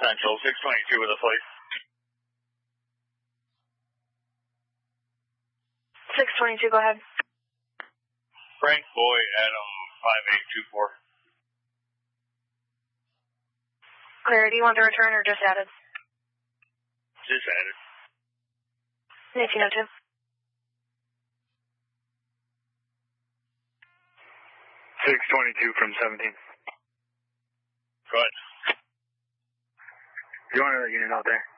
Central, 622 with a plate. 622, go ahead. Frank Boy, Adam 5824. Clear, do you want the return or just added? Just added. 1802. 622 from 17. Go ahead. You want another unit out there?